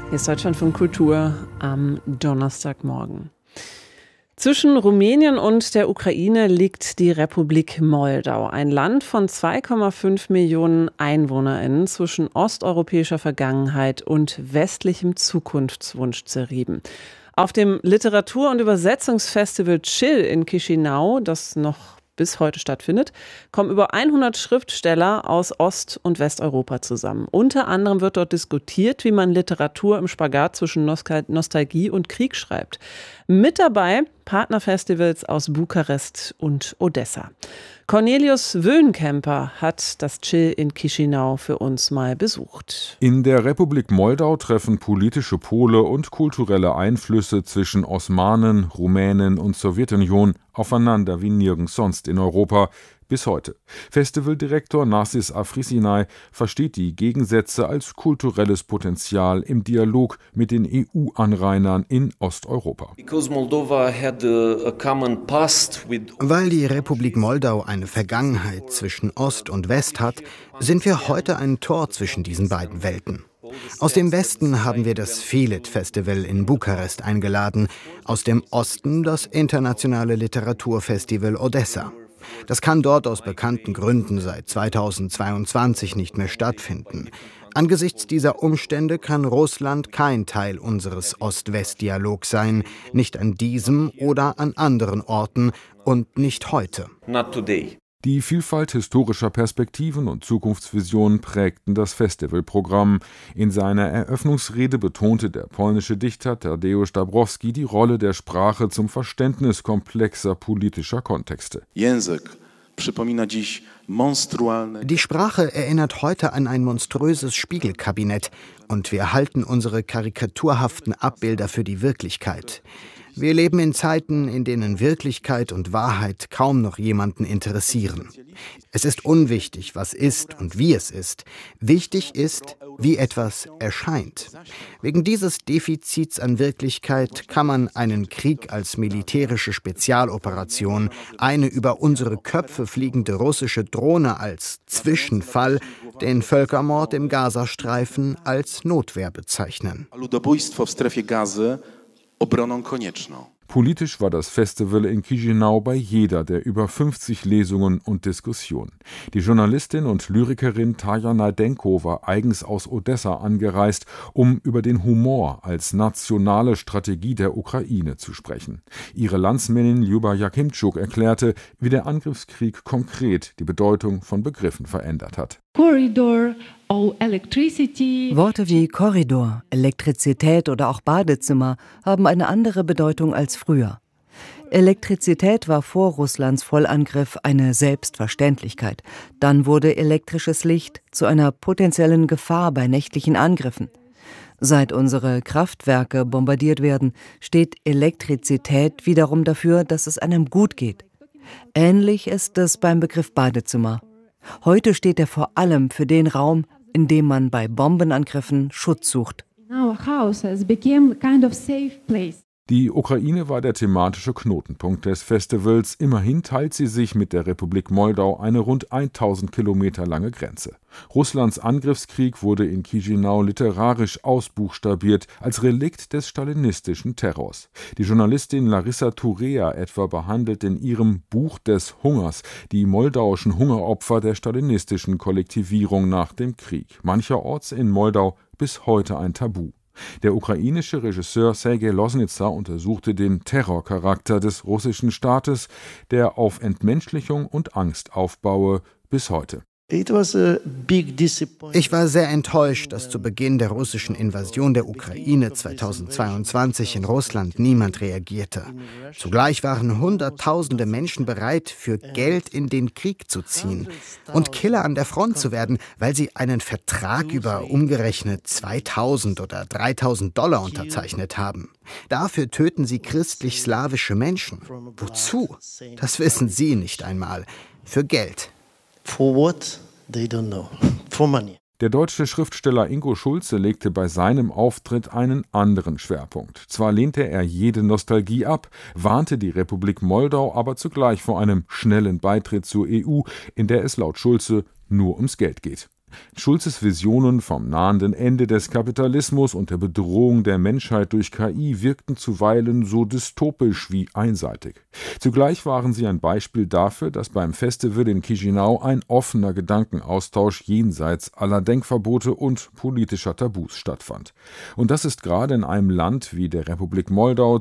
Hier ist Deutschlandfunk Kultur am Donnerstagmorgen. Zwischen Rumänien und der Ukraine liegt die Republik Moldau, ein Land von 2,5 Millionen EinwohnerInnen zwischen osteuropäischer Vergangenheit und westlichem Zukunftswunsch zerrieben. Auf dem Literatur- und Übersetzungsfestival Chill in Chișinău, das noch bis heute stattfindet, kommen über 100 Schriftsteller aus Ost- und Westeuropa zusammen. Unter anderem wird dort diskutiert, wie man Literatur im Spagat zwischen Nostalgie und Krieg schreibt. Mit dabei Partnerfestivals aus Bukarest und Odessa. Cornelius Wöhnkemper hat das Chill in Chișinău für uns mal besucht. In der Republik Moldau treffen politische Pole und kulturelle Einflüsse zwischen Osmanen, Rumänen und Sowjetunion aufeinander wie nirgends sonst in Europa. Bis heute. Festivaldirektor Narcis Afrisinai versteht die Gegensätze als kulturelles Potenzial im Dialog mit den EU-Anrainern in Osteuropa. Weil die Republik Moldau eine Vergangenheit zwischen Ost und West hat, sind wir heute ein Tor zwischen diesen beiden Welten. Aus dem Westen haben wir das Felit-Festival in Bukarest eingeladen, aus dem Osten das internationale Literaturfestival Odessa. Das kann dort aus bekannten Gründen seit 2022 nicht mehr stattfinden. Angesichts dieser Umstände kann Russland kein Teil unseres Ost-West-Dialogs sein, nicht an diesem oder an anderen Orten und nicht heute. Not today. Die Vielfalt historischer Perspektiven und Zukunftsvisionen prägten das Festivalprogramm. In seiner Eröffnungsrede betonte der polnische Dichter Tadeusz Dabrowski die Rolle der Sprache zum Verständnis komplexer politischer Kontexte. Die Sprache erinnert heute an ein monströses Spiegelkabinett und wir halten unsere karikaturhaften Abbilder für die Wirklichkeit. Wir leben in Zeiten, in denen Wirklichkeit und Wahrheit kaum noch jemanden interessieren. Es ist unwichtig, was ist und wie es ist. Wichtig ist, wie etwas erscheint. Wegen dieses Defizits an Wirklichkeit kann man einen Krieg als militärische Spezialoperation, eine über unsere Köpfe fliegende russische Drohne als Zwischenfall, den Völkermord im Gazastreifen als Notwehr bezeichnen. Politisch war das Festival in Chișinău bei jeder der über 50 Lesungen und Diskussionen. Die Journalistin und Lyrikerin Taja Naidenko war eigens aus Odessa angereist, um über den Humor als nationale Strategie der Ukraine zu sprechen. Ihre Landsmännin Ljuba Jakimczuk erklärte, wie der Angriffskrieg konkret die Bedeutung von Begriffen verändert hat. Worte wie Korridor, Elektrizität oder auch Badezimmer haben eine andere Bedeutung als früher. Elektrizität war vor Russlands Vollangriff eine Selbstverständlichkeit. Dann wurde elektrisches Licht zu einer potenziellen Gefahr bei nächtlichen Angriffen. Seit unsere Kraftwerke bombardiert werden, steht Elektrizität wiederum dafür, dass es einem gut geht. Ähnlich ist es beim Begriff Badezimmer. Heute steht er vor allem für den Raum, in dem man bei Bombenangriffen Schutz sucht. Die Ukraine war der thematische Knotenpunkt des Festivals. Immerhin teilt sie sich mit der Republik Moldau eine rund 1000 Kilometer lange Grenze. Russlands Angriffskrieg wurde in Chișinău literarisch ausbuchstabiert als Relikt des stalinistischen Terrors. Die Journalistin Larissa Turea etwa behandelt in ihrem Buch des Hungers die moldauischen Hungeropfer der stalinistischen Kollektivierung nach dem Krieg. Mancherorts in Moldau bis heute ein Tabu. Der ukrainische Regisseur Sergej Loznitsa untersuchte den Terrorcharakter des russischen Staates, der auf Entmenschlichung und Angst aufbaue, bis heute. Ich war sehr enttäuscht, dass zu Beginn der russischen Invasion der Ukraine 2022 in Russland niemand reagierte. Zugleich waren Hunderttausende Menschen bereit, für Geld in den Krieg zu ziehen und Killer an der Front zu werden, weil sie einen Vertrag über umgerechnet 2.000 oder 3.000 $ unterzeichnet haben. Dafür töten sie christlich-slawische Menschen. Wozu? Das wissen sie nicht einmal. Für Geld. For what? They don't know. For money. Der deutsche Schriftsteller Ingo Schulze legte bei seinem Auftritt einen anderen Schwerpunkt. Zwar lehnte er jede Nostalgie ab, warnte die Republik Moldau aber zugleich vor einem schnellen Beitritt zur EU, in der es laut Schulze nur ums Geld geht. Schulzes Visionen vom nahenden Ende des Kapitalismus und der Bedrohung der Menschheit durch KI wirkten zuweilen so dystopisch wie einseitig. Zugleich waren sie ein Beispiel dafür, dass beim Festival in Chișinău ein offener Gedankenaustausch jenseits aller Denkverbote und politischer Tabus stattfand. Und das ist gerade in einem Land wie der Republik Moldau